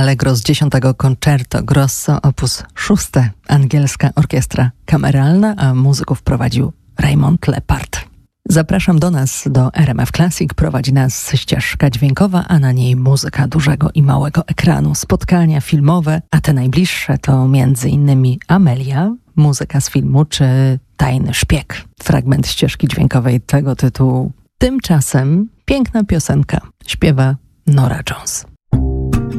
Allegro z 10. Concerto Grosso op. 6, angielska orkiestra kameralna, a muzyków prowadził Raymond Lepard. Zapraszam do nas, do RMF Classic. Prowadzi nas ścieżka dźwiękowa, a na niej muzyka dużego i małego ekranu, spotkania filmowe, a te najbliższe to m.in. Amelia, muzyka z filmu, czy Tajny szpieg, fragment ścieżki dźwiękowej tego tytułu. Tymczasem piękna piosenka śpiewa Norah Jones.